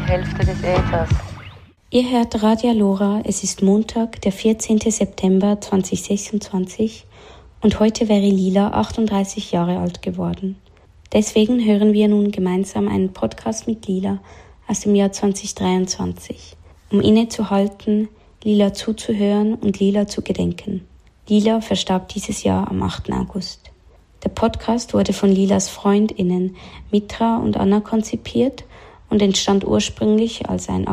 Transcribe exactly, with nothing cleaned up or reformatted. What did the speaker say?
Hälfte des Äthers. Ihr hört Radio Lora, es ist Montag, der vierzehnten September zweitausendsechsundzwanzig und heute wäre Lila achtunddreißig Jahre alt geworden. Deswegen hören wir nun gemeinsam einen Podcast mit Lila aus dem Jahr zweitausenddreiundzwanzig, um innezuhalten, Lila zuzuhören und Lila zu gedenken. Lila verstarb dieses Jahr am achten August. Der Podcast wurde von Lilas FreundInnen Mitra und Anna konzipiert und entstand ursprünglich als ein